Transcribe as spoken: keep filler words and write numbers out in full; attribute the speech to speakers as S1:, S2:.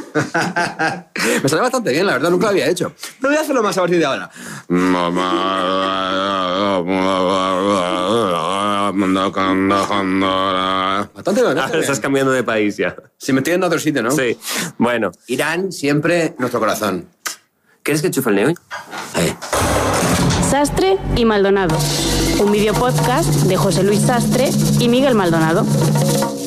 S1: Me sale bastante bien, la verdad, nunca lo había hecho. Pero voy a hacerlo más a partir de ahora. Bastante bien, ¿no?
S2: Ahora estás cambiando de país ya.
S1: Si me estoy yendo a otro sitio, ¿no?
S2: Sí. Bueno.
S1: Irán siempre nuestro corazón.
S2: ¿Quieres que enchufe el neo?
S1: Ahí.
S3: Sastre y Maldonado. Un videopodcast de José Luis Sastre y Miguel Maldonado.